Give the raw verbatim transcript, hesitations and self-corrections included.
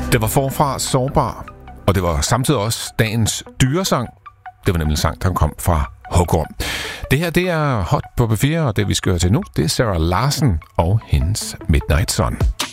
Det var forfra sårbar, og det var samtidig også dagens dyresang. Det var nemlig en sang, der kom fra Hukum. Det her, det er Hot på P fire, og det vi skal høre til nu, det er Sarah Larsen og hendes Midnight Sun.